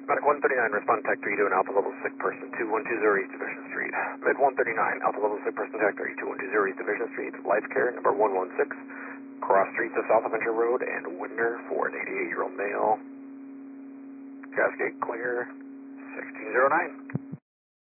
Medic 139, respond tech 3 to an alpha level sick person, 2120 East Division Street. Med 139, alpha level sick person tech 3, 2120 East Division Street. Life care number 116, cross streets of South Avenger Road and Winder for an 88-year-old male. Cascade clear, 1609.